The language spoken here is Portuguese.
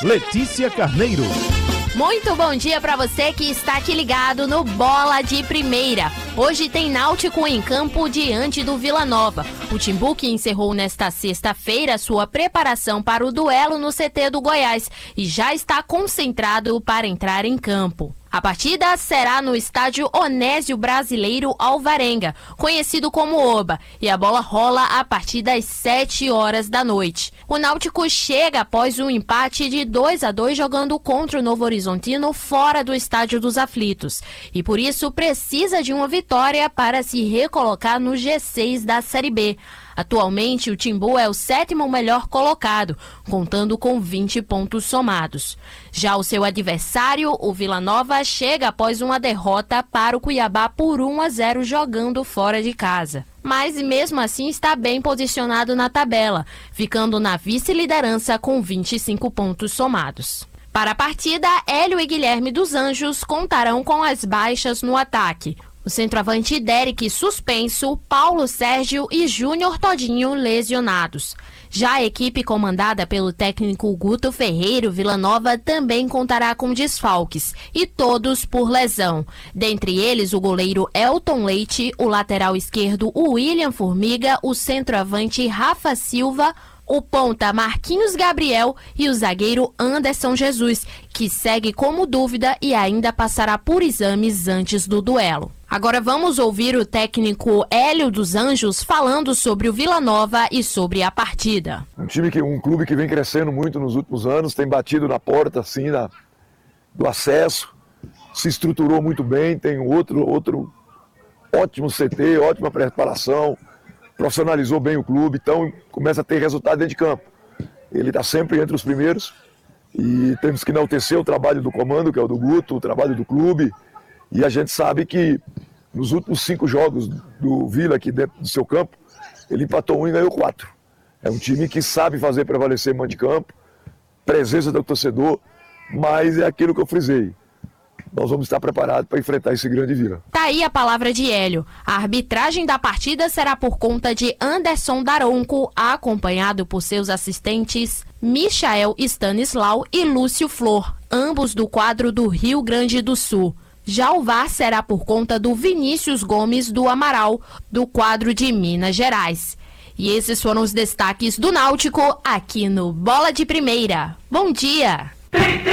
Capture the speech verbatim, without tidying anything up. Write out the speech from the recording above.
Letícia Carneiro. Muito bom dia para você que está aqui ligado no Bola de Primeira. Hoje tem Náutico em campo diante do Vila Nova. O Timbu, que encerrou nesta sexta-feira sua preparação para o duelo no C T do Goiás e já está concentrado para entrar em campo. A partida será no estádio Onésio Brasileiro Alvarenga, conhecido como Oba, e a bola rola a partir das sete horas da noite. O Náutico chega após um empate de dois a dois jogando contra o Novo Horizontino fora do Estádio dos Aflitos, e por isso precisa de uma vitória para se recolocar no G seis da Série B. Atualmente, o Timbu é o sétimo melhor colocado, contando com vinte pontos somados. Já o seu adversário, o Vila Nova, chega após uma derrota para o Cuiabá por um a zero jogando fora de casa. Mas mesmo assim está bem posicionado na tabela, ficando na vice-liderança com vinte e cinco pontos somados. Para a partida, Hélio e Guilherme dos Anjos contarão com as baixas no ataque. O centroavante Derek suspenso, Paulo Sérgio e Júnior Todinho lesionados. Já a equipe comandada pelo técnico Guto Ferreira, Vila Nova, também contará com desfalques, e todos por lesão. Dentre eles, o goleiro Elton Leite, o lateral esquerdo William Formiga, o centroavante Rafa Silva, o ponta Marquinhos Gabriel e o zagueiro Anderson Jesus, que segue como dúvida e ainda passará por exames antes do duelo. Agora vamos ouvir o técnico Hélio dos Anjos falando sobre o Vila Nova e sobre a partida. Um time que um clube que vem crescendo muito nos últimos anos, tem batido na porta assim na, do acesso, se estruturou muito bem, tem outro outro ótimo C T, ótima preparação, profissionalizou bem o clube, então começa a ter resultado dentro de campo. Ele está sempre entre os primeiros e temos que enaltecer o trabalho do comando, que é o do Guto, o trabalho do clube. E a gente sabe que nos últimos cinco jogos do Vila aqui dentro do seu campo, ele empatou um e ganhou quatro. É um time que sabe fazer prevalecer mando de campo, presença do torcedor, mas é aquilo que eu frisei. Nós vamos estar preparados para enfrentar esse grande Vila. Tá aí a palavra de Hélio. A arbitragem da partida será por conta de Anderson Daronco, acompanhado por seus assistentes Michael Stanislau e Lúcio Flor, ambos do quadro do Rio Grande do Sul. Já o V A R será por conta do Vinícius Gomes do Amaral, do quadro de Minas Gerais. E esses foram os destaques do Náutico aqui no Bola de Primeira. Bom dia!